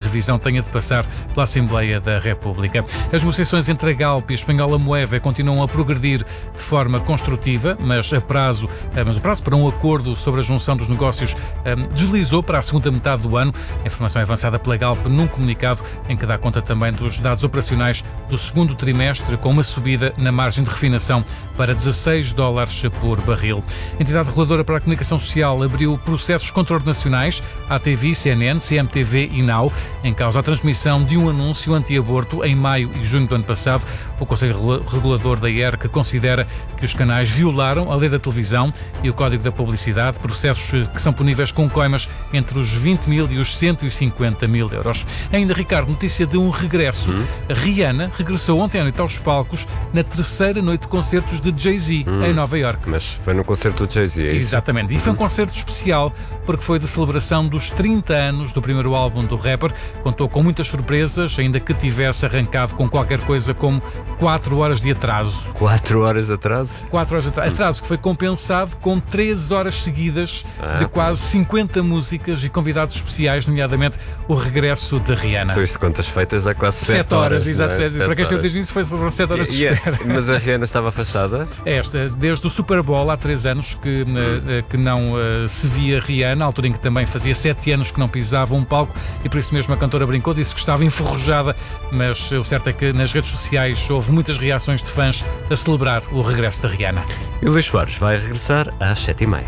revisão tenha de passar pela Assembleia da República. As negociações entre a Galp e a espanhola Moeve continuam a progredir de forma construtiva, mas o prazo para um acordo sobre a junção dos negócios deslizou para a segunda metade do ano. A informação é avançada pela Galp num comunicado em que dá conta também dos dados operacionais do segundo trimestre, com uma subida na margem de refinação para $16 por barril. A entidade reguladora para a comunicação social abriu processos contra nacionais, ATV, CNN, CMTV e NOW, em causa a transmissão de um anúncio anti-aborto em maio e junho do ano passado. O Conselho Regulador da ERC considera que os canais violaram a lei da televisão e o Código da Publicidade, processos que são puníveis com coimas entre os 20 mil e os 150 mil euros. Ainda, Ricardo, notícia de um regresso. Rihanna regressou ontem à noite aos palcos na terceira noite de concertos de Jay-Z, em Nova Iorque. Mas foi no concerto do Jay-Z, é isso? Exatamente, e foi um concerto especial porque foi de celebração dos 30 anos do primeiro álbum do rapper. Contou com muitas surpresas, ainda que tivesse arrancado com qualquer coisa como 4 horas de atraso. 4 horas de atraso? 4 horas de atraso. Atraso que foi compensado com 13 horas seguidas de quase 50 músicas e convidados especiais, nomeadamente o regresso de Rihanna. Tu, isto contas feitas dá quase 7 horas. Exato. É? Para quem esteve desde isso foi sobre 7 horas de espera. Mas a Rihanna estava afastada? Desde o Super Bowl há 3 anos que não se via Rihanna, à altura em que também fazia 7 anos que não pisava um palco, e por isso mesmo a cantora brincou, disse que estava enferrujada, mas o certo é que nas redes sociais houve muitas reações de fãs a celebrar o regresso da Rihanna. E o Luís Soares vai regressar às 7h30.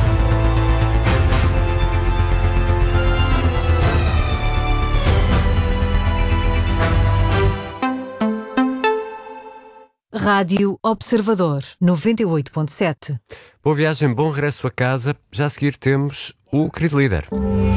Rádio Observador 98.7. Boa viagem, bom regresso a casa. Já a seguir temos o querido líder.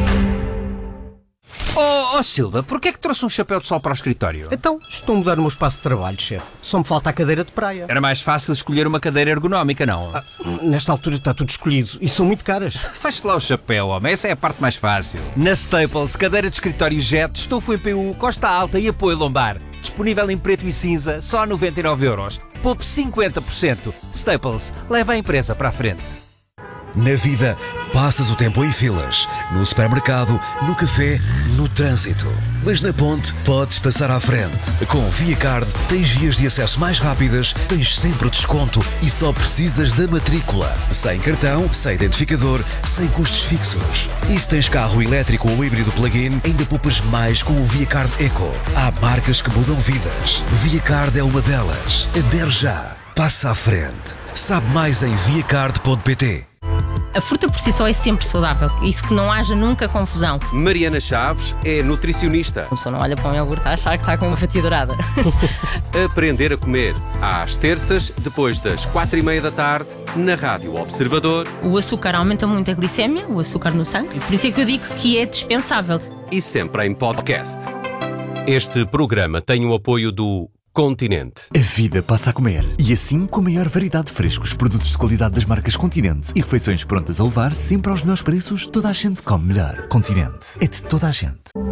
Oh Silva, porquê é que trouxe um chapéu de sol para o escritório? Então, estou a mudar o meu espaço de trabalho, chefe. Só me falta a cadeira de praia. Era mais fácil escolher uma cadeira ergonómica, não? Nesta altura está tudo escolhido e são muito caras. Faz-te lá o chapéu, homem. Essa é a parte mais fácil. Na Staples, cadeira de escritório Jet, estofo em PU, costa alta e apoio lombar. Disponível em preto e cinza, só a €99. Poupe 50%. Staples, leva a empresa para a frente. Na vida, passas o tempo em filas, no supermercado, no café, no trânsito. Mas na ponte, podes passar à frente. Com ViaCard, tens vias de acesso mais rápidas, tens sempre desconto e só precisas da matrícula. Sem cartão, sem identificador, sem custos fixos. E se tens carro elétrico ou híbrido plug-in, ainda poupas mais com o ViaCard Eco. Há marcas que mudam vidas. ViaCard é uma delas. Adere já. Passa à frente. Sabe mais em viacard.pt. A fruta por si só é sempre saudável, isso que não haja nunca confusão. Mariana Chaves é nutricionista. A pessoa não olha para um iogurte a achar que está com uma fatia dourada. Aprender a comer, às terças, depois das 4h30 da tarde, na Rádio Observador. O açúcar aumenta muito a glicémia, o açúcar no sangue, por isso é que eu digo que é dispensável. E sempre em podcast. Este programa tem o apoio do Continente. A vida passa a comer. E assim, com a maior variedade de frescos, produtos de qualidade das marcas Continente e refeições prontas a levar sempre aos melhores preços, toda a gente come melhor. Continente. É de toda a gente.